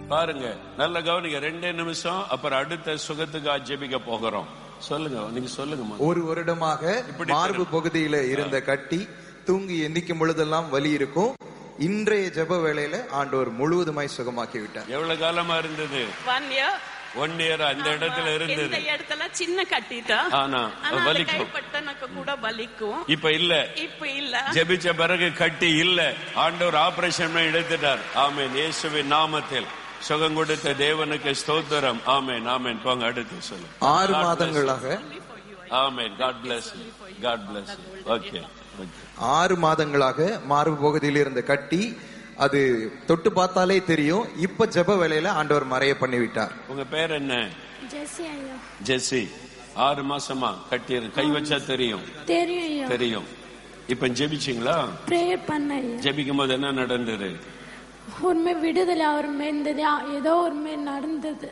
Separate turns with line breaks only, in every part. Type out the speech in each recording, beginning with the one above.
பாருங்க, நல்ல கவனிங்க. 2 நிமிஷம், அப்புறம் அடுத்த சுகத்துக்கு ஜெபிக்க போகிறோம். சொல்லுங்க, நீங்க சொல்லுங்க.
1 வருடமாக மார்பு பகுதியில இருந்த கட்டி தூங்கி எந்திக்கும் பொழுதெல்லாம் வலி இருக்கும். இன்றைய ஜெப வேளையில ஆண்டவர் முழுவதுமாய் சுகமாக்கி விட்டார்.
எவ்வளவு காலமா இருந்தது? 1 year இந்த இடத்துல இருந்தது.
இந்த இடத்துல சின்ன கட்டிட்டா,
ஆனா வலிக்கும்,
கைப்பட்டனக்கு கூட வலிக்கும்.
இப்ப இல்ல. ஜெபிச்ச பிறகு கட்டி இல்ல. ஆண்டவர் ஆபரேஷன் பண்ணி எடுத்துட்டார். ஆமென். இயேசுவின் நாமத்தில் சுகம் கொடுத்த தேவனுக்கு ஸ்தோத்திரம். ஆமென், ஆமென். போங்க, அடுத்து சொல்லுங்க.
6 மாதங்களாக.
ஆமென். God bless you, God bless you. Okay.
6 மாதங்களாக மார்பு பகுதியில் இருந்த கட்டி, அது தொட்டு பார்த்தாலே தெரியும். இப்ப ஜெப வேளையில ஆண்டவர் மறைய பண்ணி விட்டார்.
உங்க பேர் என்ன? ஜெசி. 6 மாசமா கட்டி கை வச்சா தெரியும். தெரியும். இப்ப ஜெபிச்சீங்களா?
பிரேயர் பண்ண.
ஜெபிக்கும் போது என்ன நடந்தது?
ஒருமே விடுதலை அவருமே இருந்தது, ஏதோ ஒருமே நடந்தது.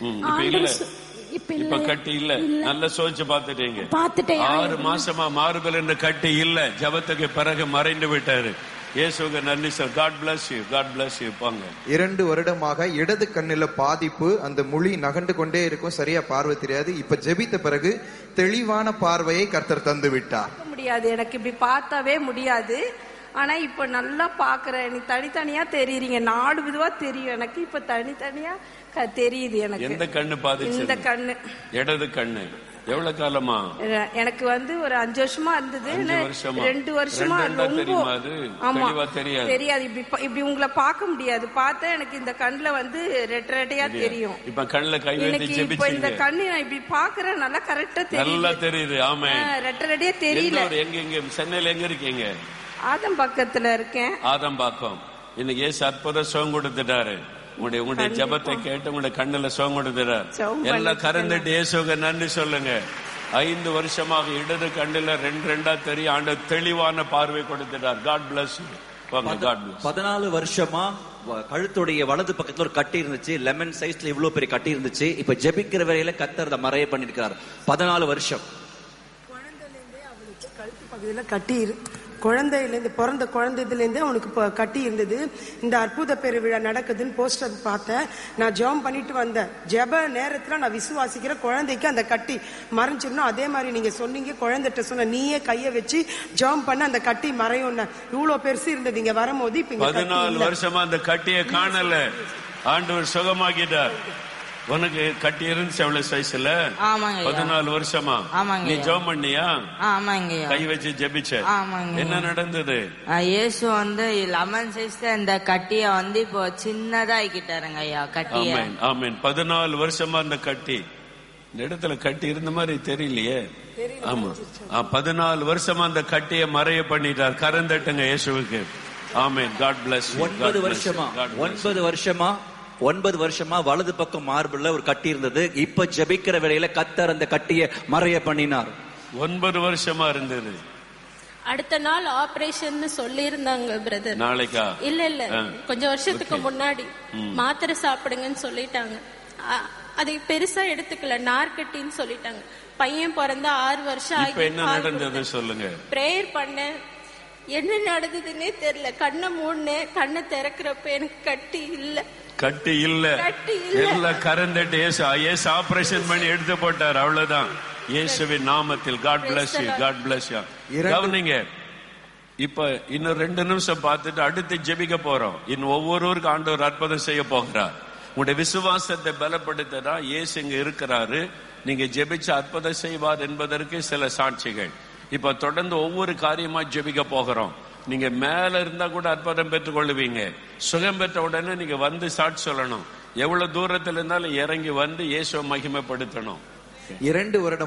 இப்ப கட்டி இல்ல. நல்ல சோதிச்சு பாத்துட்டீங்க. 6 மாசமா மார்பல் என்ற கட்டி இல்ல. ஜபத்துக்கு பிறகு மறைந்து விட்டாரு. இயேசுவுக்கு நன்றி sir. God bless you, God bless you. போங்க.
2 வருடமாக இடது கண்ணில பாதிப்பு, அந்த மொழி நகண்டு கொண்டே இருக்கும், சரியா பார்வை தெரியாது. இப்ப ஜெபித்த பிறகு தெளிவான பார்வையை கர்த்தர் தந்து விட்டார்.
முடியாது, எனக்கு இப்படி பார்த்தாவே முடியாது. ஆனா இப்ப நல்லா பாக்குறேன். எனக்கு தனித்தனியா தெரியுறீங்க. 4 விதமா தெரியும் எனக்கு. இப்ப தனித்தனியா தெரியுது எனக்கு.
எந்த கண்ணு பாதிச்சு? இந்த
கண்ணு, இடது
கண்ணு. எவ்வளவு காலமா?
எனக்கு ஒரு 5 வருஷமா இருந்தது. 2 வருஷமா ரொம்ப தெரியாது. இப்படி உங்களை பார்க்க முடியாது. பார்த்தா எனக்கு இந்த கண்ணுல ரெட்டையா தெரியும்.
இப்ப கண்ணுல கை வச்சு
இப்ப இந்த கண்ணு நான் இப்படி பாக்குறேன், நல்லா கரெக்டா தெரியும்.
நல்லா தெரியுது. ஆமா,
ரெட்டையா தெரியல.
எங்க சென்னையில எங்க இருக்கீங்க?
ஆதம் பக்கத்துல இருக்கேன்.
ஆதம் பாக்கம். இன்னைக்கு ஏசு அற்புத சுகம் கொடுத்துட்டாரு. உங்களுடைய ஜபத்தை கேட்டு உங்களுடைய கண்ணுல சுகம் கொடுத்துட்டார். எல்லாம் கறந்துட்டு இயேசுவுக்கு நன்றி சொல்லுங்க. 5 வருஷமாக இடது கண்ணுல 2 தெரியும். ஆண்டு தெளிவான பார்வை கொடுத்துட்டார். God bless you.
14 வருஷமா கழுத்துடைய வலது பக்கத்துல ஒரு கட்டி இருந்துச்சு. லெமன் சைஸ்ல இவ்வளவு பெரிய கட்டி இருந்துச்சு. இப்ப ஜெபிக்கிற வரையில கர்த்தர் மறைய பண்ணிருக்காரு. 14 வருஷம்.
குழந்தையிலேருந்தே அவளுக்கு கழுத்து பகுதியில கட்டி குழந்தையிலேருந்து பிறந்த குழந்தையிலேருந்தே அவனுக்கு கட்டி இருந்தது. இந்த அற்புத பெருவிழா நடக்குதுன்னு போஸ்டர் பார்த்தேன். நான் ஜெபம் பண்ணிட்டு வந்தேன். ஜெப நேரத்துல நான் விசுவாசிக்கிற குழந்தைக்கு அந்த கட்டி மறைஞ்சிடணும். அதே மாதிரி நீங்க சொன்னீங்க, குழந்தைகிட்ட சொன்ன நீயே கைய வச்சு ஜெபம் பண்ண அந்த கட்டி மறையும். இவ்வளவு பெருசு இருந்தது இங்க வரும்போது. இப்ப
14 வருஷமா அந்த கட்டியை காணல. ஆண்டவர் சுகமாக்கிட்டார். உனக்கு கட்டி இருந்துச்சு அவ்வளவு சைஸ்ல? 14 வருஷமா நீ ஜெபம் பண்ணியா? கை வச்சு ஜெபிச்ச. என்ன நடந்தது?
இயேசு லெமன் சைஸ்ல இந்த கட்டிய இப்போ சின்னதா ஆக்கிட்டாருங்க ஐயா கட்டிய.
ஆமென். 14 வருஷமா அந்த கட்டி இந்த இடத்துல கட்டி இருந்த மாதிரி தெரியலையே. ஆமா, 14 வருஷமா அந்த கட்டிய மறைய பண்ணிட்டார். கரந்தட்டுங்க இயேசுவுக்கு. ஆமென். God plus.
9 வருஷமா வலது பக்கம் மார்புல ஒரு கட்டி இருந்தது. இப்ப ஜெபிக்கிற வேளையில கர்த்தர் அந்த கட்டியை மறைய பண்ணினார்.
9 வருஷமா இருந்தது.
அடுத்த நாள் ஆபரேஷன் சொல்லி இருந்தாங்க பிரதர்.
நாளைக்கா?
இல்ல கொஞ்சம் வருஷத்துக்கு முன்னாடி மாத்திரை சாப்பிடுங்கன்னு சொல்லிட்டாங்க. அதை பெருசா எடுத்துக்கல, நார்கட்டின்னு சொல்லிட்டாங்க. பையன் பிறந்த 6 வருஷம் ஆகி.
என்ன நடந்தது சொல்லுங்க.
பிரேயர் பண்ண, என்ன நடந்ததுன்னே தெரியல. கண்ணை மூடினேன், கண்ணை திறக்கிறப்ப எனக்கு கட்டி இல்ல.
எல்லாம் கரண்டட். இயேசு ஆபரேஷன் பண்ணி எடுத்து போட்டார். அவ்வளவுதான். இயேசுவின் நாமத்தில். God bless you, God bless you. கவனிங்க, இப்ப இன்னும் 2 நிமிஷம் பார்த்துட்டு அடுத்து ஜெபிக்க போறோம். இன்னும் ஒவ்வொருவருக்கும் ஆண்டவர் அற்புதம் செய்ய போகிறார். உங்களுடைய விசுவாசத்தை பலப்படுத்தா இயேசு இங்க இருக்கிறாரு. நீங்க ஜெபிச்ச அற்புதம் செய்வார் என்பதற்கு சில சாட்சிகள். இப்ப தொடர்ந்து ஒவ்வொரு காரியமா ஜெபிக்க போகிறோம். நீங்க மேல இருந்தா கூட அற்புதம் பெற்றுக் கொள்ளுவீங்க. சுகம் பெற்ற உடனே நீங்க சாட்சி சொல்லணும். எவ்வளவு தூரத்துல இருந்தாலும் இறங்கி இயேசுவை மகிமைப்படுத்தணும்.
2 வருடம்